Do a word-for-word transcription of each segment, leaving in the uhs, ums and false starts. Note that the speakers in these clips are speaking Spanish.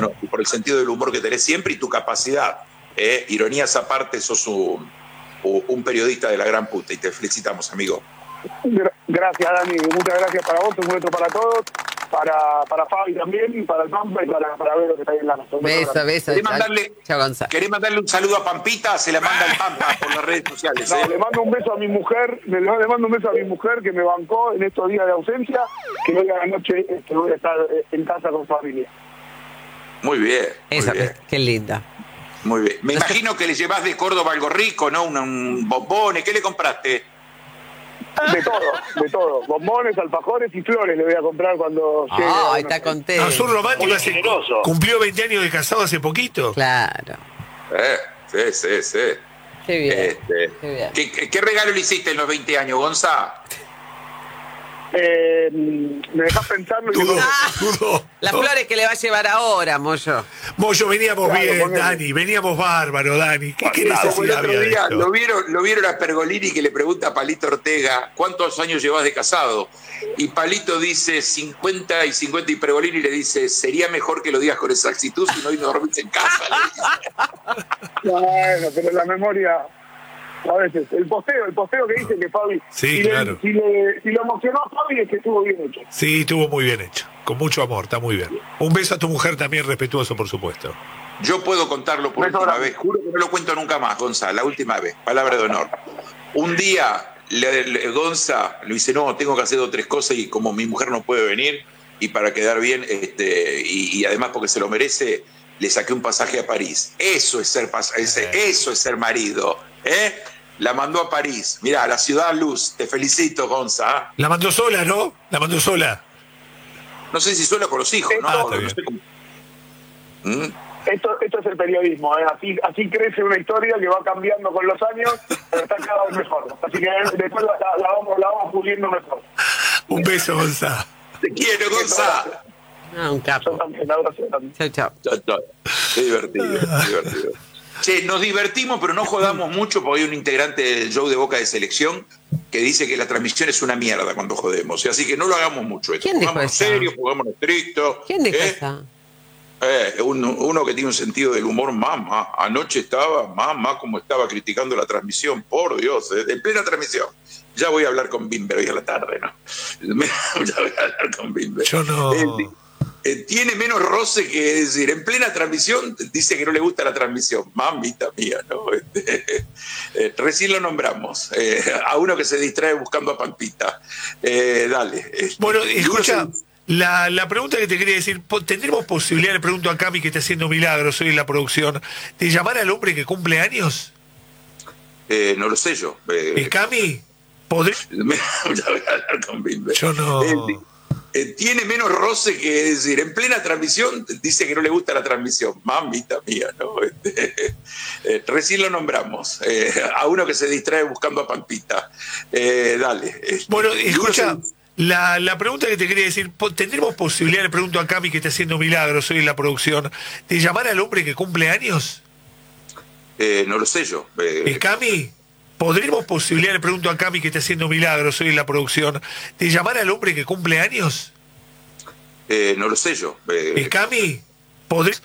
no, y por el sentido del humor que tenés siempre y tu capacidad. Eh, ironías aparte, sos un, un periodista de la gran puta y te felicitamos, amigo. Gracias, Dani. Muchas gracias para vos, un beso para todos, para, para Fabi también, para el Pampa y para, para ver lo que está ahí en la noche. Beso, beso. ¿Querés mandarle, Chao, Gonzalo. ¿Querés mandarle un saludo a Pampita? Se la manda el Pampa por las redes sociales. No, ¿eh? le mando un beso a mi mujer, le, le mando un beso a mi mujer que me bancó en estos días de ausencia, que hoy a la noche este, voy a estar en casa con familia. Muy bien. Muy Esa, bien. qué linda. Muy bien. Me imagino que le llevas de Córdoba algo rico, ¿no? Un, un bombones. ¿Qué le compraste? De todo, de todo. Bombones, alfajores y flores le voy a comprar cuando llegue. Ah, está contento. No, sos romántico. Muy Hace, generoso. cumplió veinte años de casado hace poquito. Claro. Eh, sí, sí, sí. Qué bien. Este, Qué bien. ¿qué, qué, qué regalo le hiciste en los veinte años, Gonza? Eh, me dejas pensarlo y Dudó, Ah, dudó. Las ¿no? flores que le va a llevar ahora, Moyo. Moyo, veníamos Claro, bien, ponele. Dani, veníamos bárbaro, Dani. ¿Qué, qué Claro, el necesidad otro había de día esto? lo vieron, lo vieron a Pergolini que le pregunta a Palito Ortega ¿cuántos años llevas de casado? Y Palito dice cincuenta y cincuenta y Pergolini le dice sería mejor que lo digas con exactitud si no hoy no dormís en casa. Le dice. Bueno, pero la memoria, a veces, el posteo, el posteo que dice que Fabi, Sí, si, claro. le, si, le, si lo emocionó a Fabi es que estuvo bien hecho. Sí, estuvo muy bien hecho. Con mucho amor, está muy bien. Un beso a tu mujer también respetuoso, por supuesto. Yo puedo contarlo por Beso última grande. vez, juro que no lo cuento nunca más, Gonza, la última vez, palabra de honor. Un día, le, le- Gonza le dice, no, tengo que hacer dos o tres cosas y como mi mujer no puede venir, y para quedar bien, este, y, y además porque se lo merece, le saqué un pasaje a París. Eso es ser, pas- ese- eso es ser marido, ¿eh? La mandó a París. Mirá, a la ciudad luz. Te felicito, Gonza. La mandó sola, ¿no? La mandó sola. No sé si suena con los hijos, ¿no? Ah, está No bien. sé cómo- ¿Mm? Esto, esto es el periodismo, ¿eh? así, así crece una historia que va cambiando con los años, pero está cada vez mejor. Así que después la, la- la vamos, la vamos puliendo mejor. Un beso, Gonza. Te quiero, Gonza. Ah, un Yo capo. también, abrazo también. Chao, chao. Chao, chao. Qué divertido, qué divertido. Che, nos divertimos, pero no jodamos mucho porque hay un integrante del show de Boca de Selección que dice que la transmisión es una mierda cuando jodemos. Así que no lo hagamos mucho. Esto. ¿Quién dijo Pongámonos eso? serios, pongámonos estrictos. ¿Quién dijo ¿eh? eso? Eh, uno, uno que tiene un sentido del humor, mamá. Anoche estaba, mamá, como estaba criticando la transmisión. Por Dios, eh, en plena transmisión. Ya voy a hablar con Bimber hoy a la tarde, ¿no? Ya voy a hablar con Bimber. Yo no. Eh, eh, tiene menos roce que decir, en plena transmisión dice que no le gusta la transmisión. Mamita mía, ¿no? Este, eh, recién lo nombramos. Eh, a uno que se distrae buscando a Pampita. Eh, dale. este, Bueno, y uno escucha, se- la, la pregunta que te quería decir, po- ¿tendremos posibilidad, le pregunto a Cami que está haciendo milagros hoy en la producción, de llamar al hombre que cumple años? eh, no lo sé yo. Eh, ¿Eh, Cami? ¿Podría? ya voy a hablar con Bimber. Yo no. Eh, eh, tiene menos roce que decir, en plena transmisión dice que no le gusta la transmisión. Mamita mía, ¿no? Este, eh, recién lo nombramos. Eh, a uno que se distrae buscando a Pampita. Eh, dale. este, Bueno, y uno escucha, se- la, la pregunta que te quería decir, po- ¿tendremos posibilidad, le pregunto a Cami que está haciendo milagros hoy en la producción, de llamar al hombre que cumple años? eh, no lo sé yo. Eh, ¿Eh, Cami? ¿Podremos posibilidad, le pregunto a Cami que está haciendo milagros hoy en la producción, de llamar al hombre que cumple años? eh, no lo sé yo. Eh, ¿Eh, Cami? ¿Podré?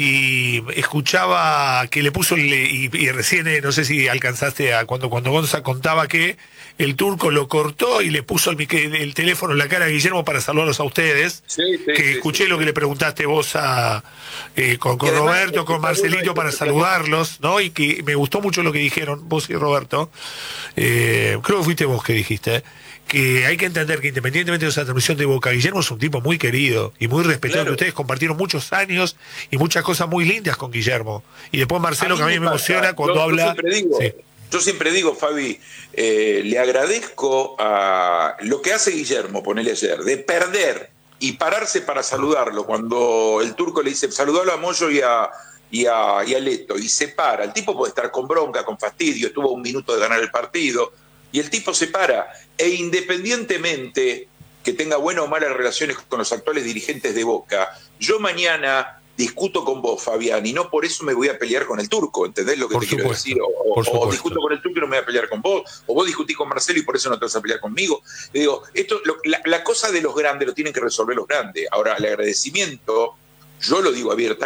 Y escuchaba que le puso, el- y, y recién, eh, no sé si alcanzaste a cuando, cuando Gonza contaba que el turco lo cortó y le puso el, mic- el teléfono en la cara a Guillermo para saludarlos a ustedes. Sí, sí, que sí, escuché sí, lo sí. que le preguntaste vos a, eh, con, con Y además, Roberto, con está Marcelito bueno para esto, saludarlos, ¿no? Y que me gustó mucho lo que dijeron vos y Roberto. Eh, creo que fuiste vos que dijiste, ¿eh? Que hay que entender que independientemente de esa transmisión de Boca, Guillermo es un tipo muy querido y muy respetado. Claro. Ustedes compartieron muchos años y muchas cosas muy lindas con Guillermo. Y después Marcelo, que a mí me pasa, emociona cuando yo, habla. Yo siempre digo, Sí. yo siempre digo Fabi, eh, le agradezco a lo que hace Guillermo, ponele ayer, de perder y pararse para saludarlo. Cuando el turco le dice, saludalo a Moyo y a, y a, y a Leto, y se para. El tipo puede estar con bronca, con fastidio, estuvo a un minuto de ganar el partido, y el tipo se para. E independientemente que tenga buenas o malas relaciones con los actuales dirigentes de Boca, yo mañana discuto con vos, Fabián, y no por eso me voy a pelear con el turco, ¿entendés lo que Por te quiero supuesto, decir? O, por o supuesto. discuto con el turco y no me voy a pelear con vos, o vos discutís con Marcelo y por eso no te vas a pelear conmigo. Le digo, esto, lo- la, la cosa de los grandes lo tienen que resolver los grandes. Ahora, el agradecimiento, yo lo digo abiertamente,